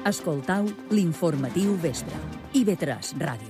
Escoltau l'informatiu vespre. IB3 Ràdio.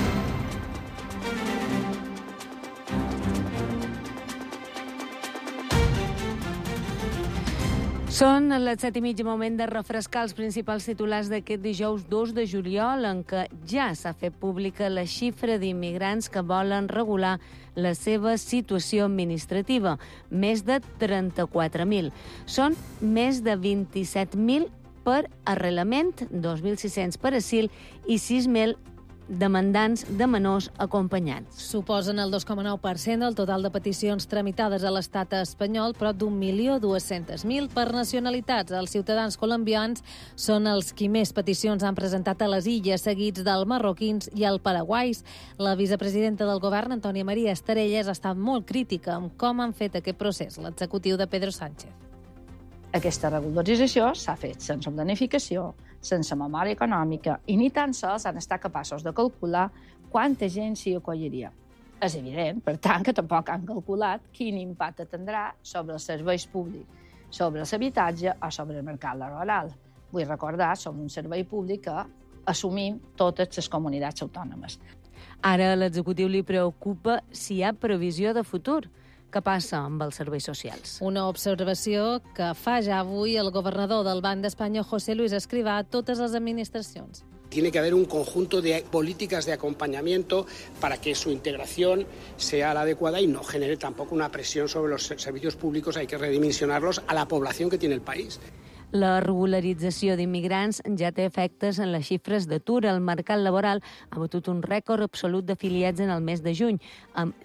Són les 7:30, moment de refrescar els principals titulars d'aquest dijous 2 de juliol, en què ja s'ha fet pública la xifra d'immigrants que volen regular la seva situació administrativa, més de 34.000. Són més de 27.000 per arrelament, 2.600 per asil i 6.000 demandants de menors acompanyats. Suposen el 2,9% del total de peticions tramitades a l'estat espanyol, prop d'1.200.000 per nacionalitats. Els ciutadans colombians són els qui més peticions han presentat a les illes, seguits dels marroquins i el paraguais. La vicepresidenta del govern, Antònia Maria Estarellas, ha estat molt crítica amb com han fet aquest procés l'executiu de Pedro Sánchez. Aquesta regularització s'ha fet sense planificació, sense memòria econòmica i ni tan sols han estat capaços de calcular quanta gent s'hi acolliria. És evident, per tant, que tampoc han calculat quin impacte tindrà sobre els serveis públics, sobre l'habitatge o sobre el mercat laboral. Vull recordar, som un servei públic que assumim totes les comunitats autònomes. Ara a l'executiu li preocupa si hi ha previsió de futur. Què passa amb els serveis socials? Una observació que fa ja avui el governador del Banc d'Espanya, José Luis Escrivá, a totes les administracions. Tiene que haber un conjunto de políticas de acompañamiento para que su integración sea la adecuada y no genere tampoco una presión sobre los servicios públicos. Hay que redimensionarlos a la población que tiene el país. La regularització d'immigrants ja té efectes en les xifres d'atur. El mercat laboral ha batut un rècord absolut d'afiliats en el mes de juny, amb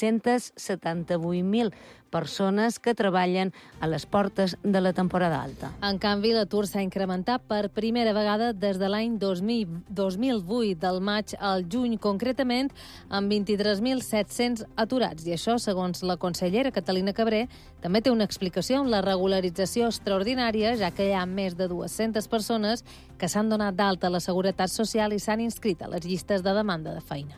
678.000 persones que treballen a les portes de la temporada alta. En canvi, l'atur s'ha incrementat per primera vegada des de l'any 2008, del maig al juny, concretament amb 23.700 aturats. I això, segons la consellera Catalina Cabré, també té una explicació en la regularització extraordinària, ja que hi ha més de 200 persones que s'han donat d'alta a la Seguretat Social i s'han inscrit a les llistes de demanda de feina.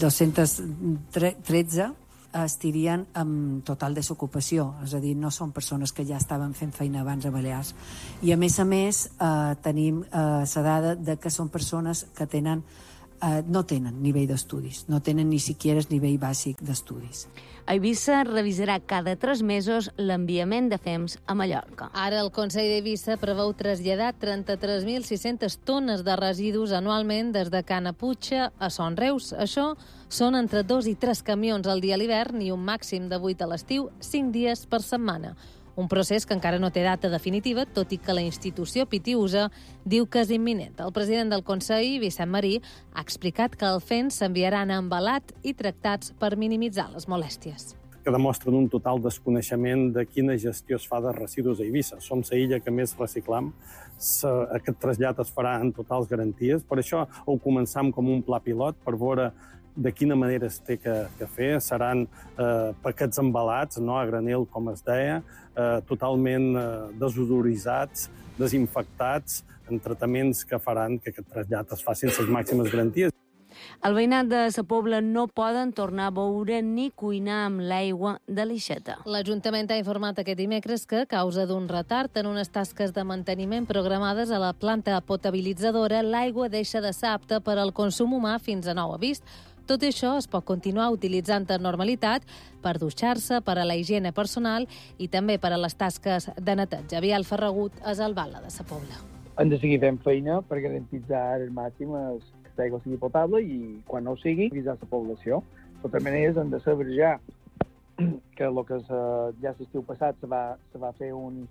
213 estirien amb total desocupació, és a dir, no són persones que ja estaven fent feina abans a Balears. I a més, tenim la dada de que són persones que no tenen nivell d'estudis, no tenen ni siquiera nivell bàsic d'estudis. Eivissa revisarà cada 3 mesos l'enviament de fems a Mallorca. Ara el Consell d'Eivissa preveu traslladar 33.600 tones de residus anualment des de Canaputxa a Son Reus. Això són entre 2 i 3 camions al dia a l'hivern i un màxim de 8 a l'estiu, 5 dies per setmana. Un procés que encara no té data definitiva, tot i que la institució Pitiusa diu que és imminent. El president del Consell, Vicent Marí, ha explicat que els fems s'enviaran embalat i tractats per minimitzar les molèsties. Que demostren un total desconeixement de quina gestió es fa de residus a Eivissa. Som la illa que més reciclam. Aquest trasllat es farà en totals garanties. Per això ho començam com un pla pilot per veure de quina manera es té que fer. Seran paquets embalats, no a granel, com es deia, totalment desodoritzats, desinfectats, en tractaments que faran que aquest trasllat es faci sense les màximes garanties. El veïnat de Sa Pobla no poden tornar a beure ni cuinar amb l'aigua de l'Ixeta. L'Ajuntament ha informat aquest dimecres que, a causa d'un retard en unes tasques de manteniment programades a la planta potabilitzadora, l'aigua deixa de ser apta per al consum humà fins a nou avís. Tot això es pot continuar utilitzant amb normalitat per dutxar-se, per a la higiene personal i també per a les tasques de neteja. Biel Ferragut és alcalde de Sa Pobla. Hem de seguir fent feina per garantitzar al màxim que l'aigua sigui potable i, quan no ho sigui, avisar la població. De totes maneres, hem de saber ja que el que ja l'estiu passat se va fer un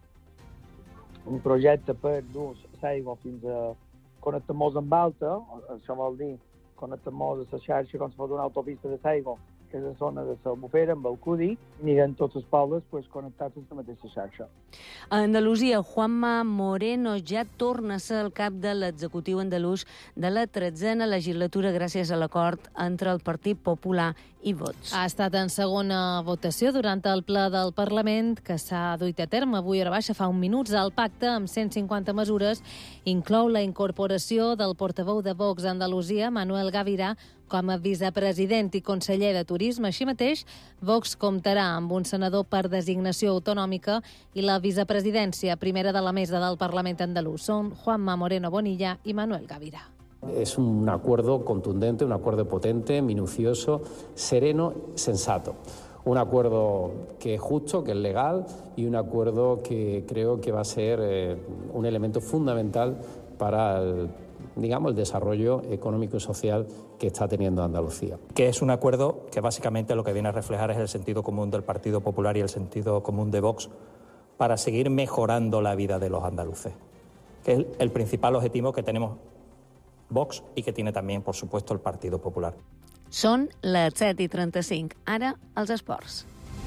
projecte per dur l'aigua fins a connectar-nos amb alta. Això vol dir connectar-nos a la xarxa com si fos una autopista de l'aigua, que és la zona de l'Albufera, amb el Cudi, aniran tots els pobles connectats a la mateixa xarxa. A Andalusia, Juanma Moreno ja torna a ser el cap de l'executiu andalús de la 13a legislatura gràcies a l'acord entre el Partit Popular i Vox. Ha estat en segona votació durant el ple del Parlament que s'ha duit a terme avui a baixa fa uns minuts. El pacte, amb 150 mesures, inclou la incorporació del portaveu de Vox a Andalusia, Manuel Gavirà, com a vicepresident i conseller de Turisme. Així mateix, Vox comptarà amb un senador per designació autonòmica i la vicepresidència primera de la mesa del Parlament andalús. Són Juanma Moreno Bonilla i Manuel Gavira. Es un acuerdo contundente, un acuerdo potente, minucioso, sereno, sensato. Un acuerdo que es justo, que es legal y un acuerdo que creo que va a ser un elemento fundamental para el desarrollo económico y social que está teniendo Andalucía. Que es un acuerdo que básicamente lo que viene a reflejar es el sentido común del Partido Popular y el sentido común de Vox para seguir mejorando la vida de los andaluces, que es el principal objetivo que tenemos Vox i que tiene también, por supuesto, el Partido Popular. Són les 7:35. Ara, els esports.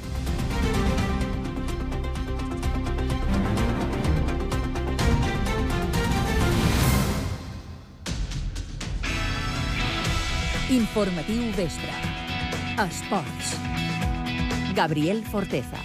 Informatiu Vespre. Esports. Gabriel Forteza.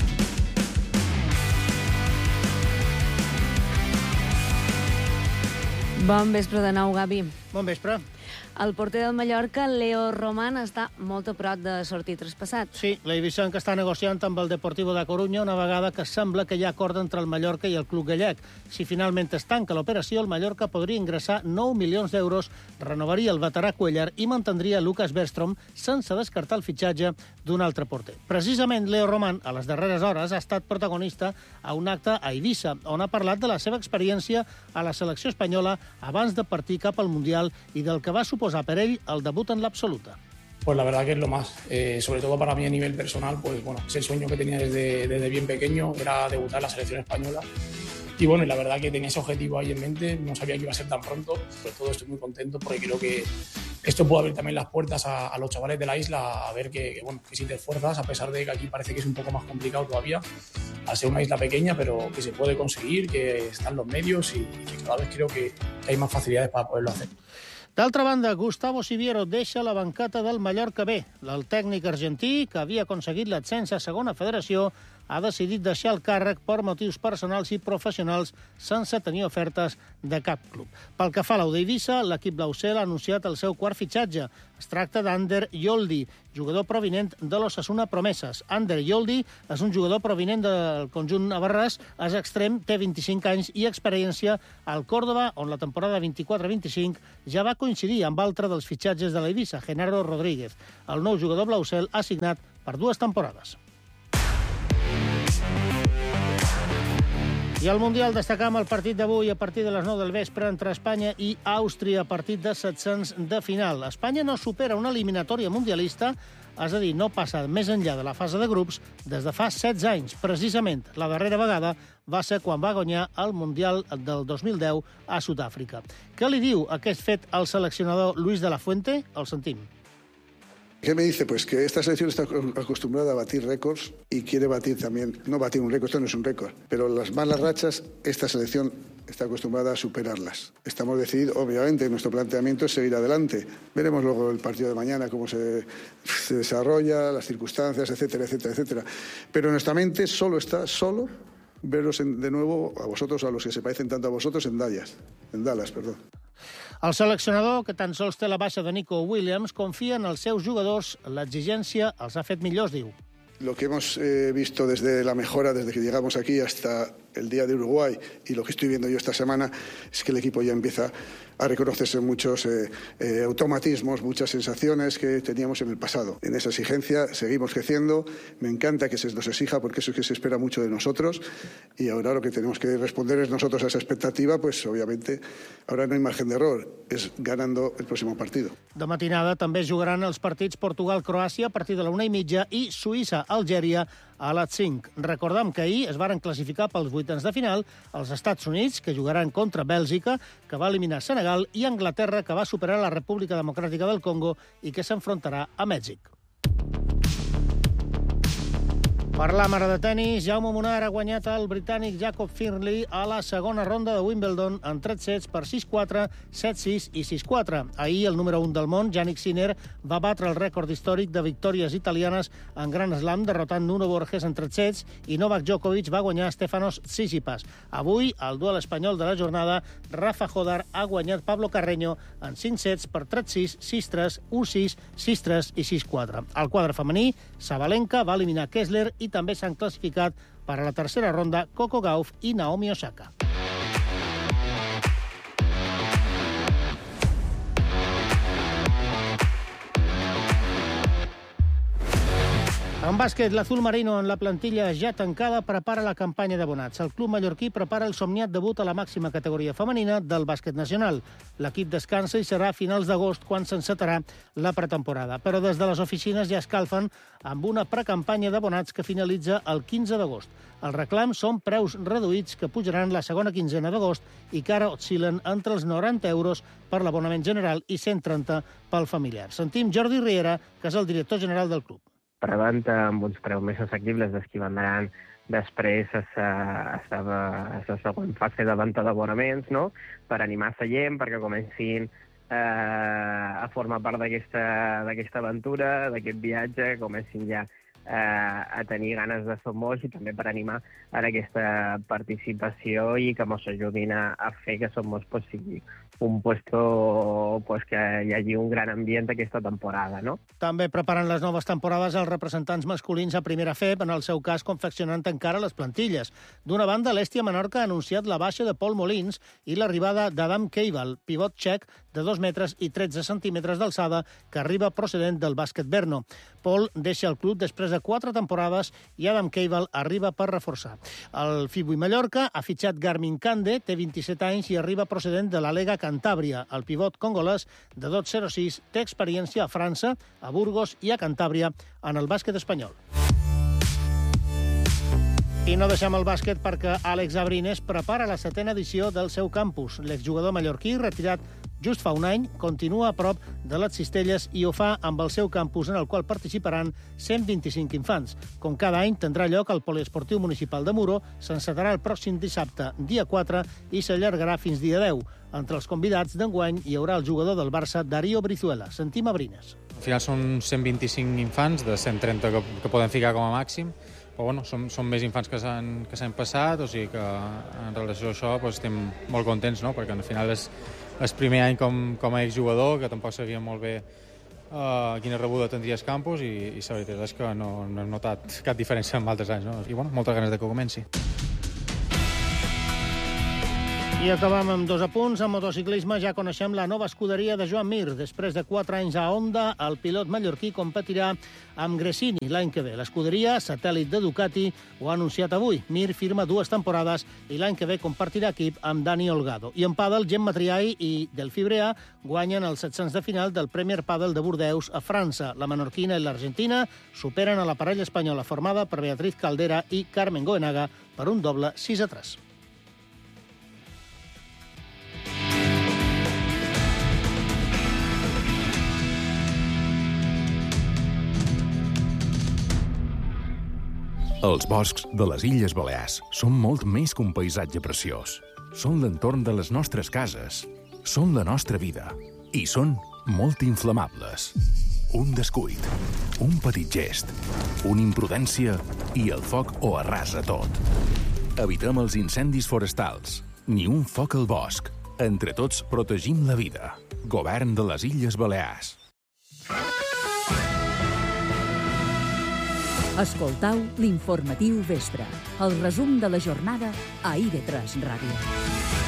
Bon vespre de nou, Gavi. Bon vespre. El porter del Mallorca, Leo Roman, està molt a prop de sortir traspassat. Sí, l'Eivissenc està negociant amb el Deportivo da Coruña una vegada que sembla que hi ha acord entre el Mallorca i el club gallec. Si finalment es tanca l'operació, el Mallorca podria ingressar 9 milions d'euros, renovaria el veterà Cuellar i mantindria Lucas Bergström sense descartar el fitxatge d'un altre porter. Precisament, Leo Roman, a les darreres hores, ha estat protagonista a un acte a Eivissa, on ha parlat de la seva experiència a la selecció espanyola abans de partir cap al Mundial i del que va suposar per ell el debut en l'absoluta. Pues la verdad que es lo más, sobre todo para mí a nivel personal, pues bueno, es el sueño que tenía desde bien pequeño, era debutar en la selección española. Y bueno, y la verdad que tenía ese objetivo ahí en mente, no sabía que iba a ser tan pronto, sobre todo estoy muy contento porque creo que esto puede abrir también las puertas a los chavales de la isla a ver que si te esfuerzas, a pesar de que aquí parece que es un poco más complicado todavía, al ser una isla pequeña, pero que se puede conseguir, que están los medios y que cada vez creo que hay más facilidades para poderlo hacer. D'altra banda, Gustavo Siviero deixa la bancata del Mallorca B. El tècnic argentí, que havia aconseguit l'ascens a segona federació, ha decidit deixar el càrrec per motius personals i professionals sense tenir ofertes de cap club. Pel que fa a l'Eivissa, l'equip blaucel ha anunciat el seu quart fitxatge. Es tracta d'Ander Yoldi, jugador provinent de l'Osasuna Promeses. Ander Yoldi és un jugador provinent del conjunt navarrès, és extrem, té 25 anys i experiència al Córdoba, on la temporada 24-25 ja va coincidir amb altre dels fitxatges de l'Eivissa, Genaro Rodríguez. El nou jugador blaucel ha signat per 2 temporades. I al Mundial destacam el partit d'avui a partir de les 9 del vespre entre Espanya i Àustria, partit de 700 de final. Espanya no supera una eliminatòria mundialista, és a dir, no passa més enllà de la fase de grups des de fa 16 anys. Precisament, la darrera vegada va ser quan va guanyar el Mundial del 2010 a Sud-àfrica. Què li diu aquest fet al seleccionador Luis de la Fuente? El sentim. ¿Qué me dice? Pues que esta selección está acostumbrada a batir récords y quiere batir también, no batir un récord, esto no es un récord, pero las malas rachas, esta selección está acostumbrada a superarlas. Estamos decididos, obviamente, nuestro planteamiento es seguir adelante. Veremos luego el partido de mañana, cómo se desarrolla, las circunstancias, etcétera, etcétera, etcétera. Pero nuestra mente solo veros de nuevo a vosotros, a los que se parecen tanto a vosotros, en Dallas. El seleccionador, que tan sols té la baixa de Nico Williams, confia en els seus jugadors. L'exigència els ha fet millors, diu. Lo que hemos visto desde la mejora, desde que llegamos aquí hasta el día de Uruguay y lo que estoy viendo yo esta semana, es que el equipo ya empieza a reconocerse muchos automatismos, muchas sensaciones que teníamos en el pasado. En esa exigencia seguimos creciendo, me encanta que se nos exija porque eso es que se espera mucho de nosotros y ahora lo que tenemos que responder es nosotros a esa expectativa, pues obviamente ahora no hay margen de error, es ganando el próximo partido. De matinada també jugaran els partits Portugal-Croàcia a partir de la 1:30 i Suïssa-Algèria a les 5. Recordem que ahir es varen classificar pels vuitens de final els Estats Units, que jugaran contra Bèlgica, que va eliminar Senegal, i Anglaterra, que va superar la República Democràtica del Congo i que s'enfrontarà a Mèxic. Parlam ara de tenis. Jaume Munar ha guanyat el britànic Jacob Findlay a la segona ronda de Wimbledon en 3 sets per 6-4, 7-6 i 6-4. Ahir el número 1 del món, Jannik Sinner, va batre el rècord històric de victòries italianes en Grand Slam, derrotant Nuno Borges en 3 sets, i Novak Djokovic va guanyar Stefanos Tsitsipas. Avui, al duel espanyol de la jornada, Rafa Jodar ha guanyat Pablo Carreño en 5 sets per 3-6, 6-3, 1-6, 6-3 i 6-4. Al quadre femení, Sabalenka va eliminar Kessler i també s'han classificat per a la tercera ronda Coco Gauff i Naomi Osaka. En bàsquet, l'Azul Marino, en la plantilla ja tancada, prepara la campanya d'abonats. El club mallorquí prepara el somniat debut a la màxima categoria femenina del bàsquet nacional. L'equip descansa i serà a finals d'agost quan s'encetarà la pretemporada. Però des de les oficines ja escalfen amb una precampanya d'abonats que finalitza el 15 d'agost. Els reclams són preus reduïts que pujaran la segona quinzena d'agost i que ara oscil·len entre els 90 euros per l'abonament general i 130 pel familiar. Sentim Jordi Riera, que és el director general del club. Preventa amb uns preus més assequibles dels que vendran després a la següent fase de venda d'abonaments, no? Per animar la gent, perquè comencin a formar part d'aquesta aventura, d'aquest viatge, comencin ja a tenir ganes de fer molts i també per animar a aquesta participació i que ens ajudin a fer que Som Molts sigui un puesto que hi hagi un gran ambient aquesta temporada, no? També preparen les noves temporades els representants masculins a primera FEB, en el seu cas confeccionant encara les plantilles. D'una banda, l'Hèstia Menorca ha anunciat la baixa de Paul Molins i l'arribada d'Adam Keival, pivot txec de 2 metres i 13 centímetres d'alçada, que arriba procedent del bàsquet Brno. Paul deixa el club després de 4 temporades i Adam Keival arriba per reforçar. El Fibui Mallorca ha fitxat Garmin Kande, té 27 anys i arriba procedent de la Lega Cantàbria. El pivot congolès de 2,06 té experiència a França, a Burgos i a Cantàbria en el bàsquet espanyol. I no deixem el bàsquet perquè Àlex Abrines prepara la 7a edició del seu campus. L'exjugador mallorquí, retirat just fa un any, continua a prop de les Cistelles i ho fa amb el seu campus, en el qual participaran 125 infants. Com cada any, tindrà lloc al Poliesportiu Municipal de Muro, s'encetarà el pròxim dissabte, dia 4, i s'allargarà fins dia 10. Entre els convidats d'enguany hi haurà el jugador del Barça, Darío Brizuela. Sentim Abrines. Al final són 125 infants, de 130 que poden ficar com a màxim, però bueno, són més infants que s'han passat, o sigui que en relació a això estem molt contents, no? Perquè al final és el primer any com a exjugador, que tampoc sabia molt bé quina rebuda tindria el campus, i la veritat és que no he notat cap diferència amb altres anys, no? I bueno, moltes ganes de que comenci. I acabam amb 2 apunts. En motociclisme ja coneixem la nova escuderia de Joan Mir. Després de 4 anys a Honda, el pilot mallorquí competirà amb Gresini l'any que ve. L'escuderia, satèl·lit de Ducati, ho ha anunciat avui. Mir firma 2 temporades i l'any que ve compartirà equip amb Dani Olgado. I en pàdel, Gemma Triay i Delphi Brea guanyen els 700 de final del Premier Padel de Bordeus a França. La menorquina i l'Argentina superen a la parella espanyola formada per Beatriz Caldera i Carmen Goenaga per un doble 6-3. Els boscs de les Illes Balears són molt més que un paisatge preciós. Són l'entorn de les nostres cases, són la nostra vida i són molt inflamables. Un descuit, un petit gest, una imprudència i el foc ho arrasa tot. Evitem els incendis forestals, ni un foc al bosc. Entre tots protegim la vida. Govern de les Illes Balears. Escoltau l'informatiu vespre, el resum de la jornada a IB3 Ràdio.